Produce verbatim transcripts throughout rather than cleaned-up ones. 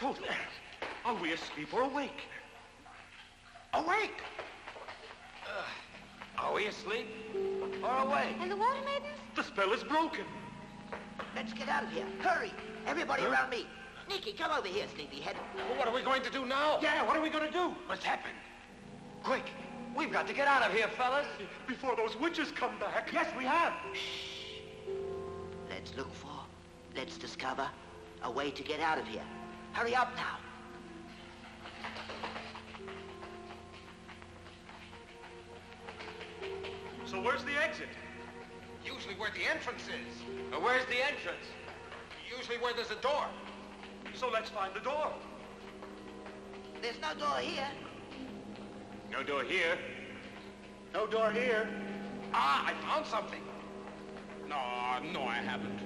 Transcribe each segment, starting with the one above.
So, are we asleep or awake? Awake! Uh, are we asleep or awake? And the water maidens? The spell is broken. Let's get out of here. Hurry! Everybody huh? around me. Nikki, come over here, sleepyhead. Well, what are we going to do now? Yeah, what are we going to do? What's happened? Quick! We've got to get out of here, fellas. Before those witches come back. Yes, we have. Shh. Let's look for, let's discover a way to get out of here. Hurry up now. So where's the exit? Usually where the entrance is. Or where's the entrance? Usually where there's a door. So let's find the door. There's no door here. No door here. No door here. Ah, I found something. No, no, I haven't.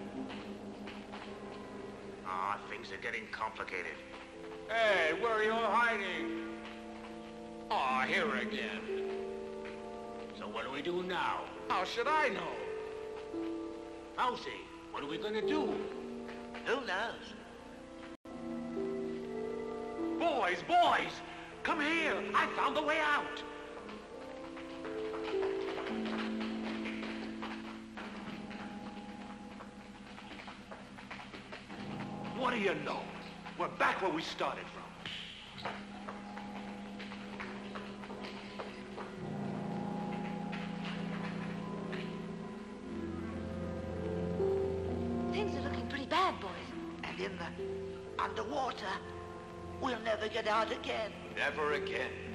Ah, things are getting complicated. Hey, where are you hiding? Ah, here again. So what do we do now? How should I know? Mousy, what are we going to do? Who knows? Boys, boys, come here. I found the way out. What do you know? We're back where we started from. Things are looking pretty bad, boys. And in the underwater, we'll never get out again. Never again.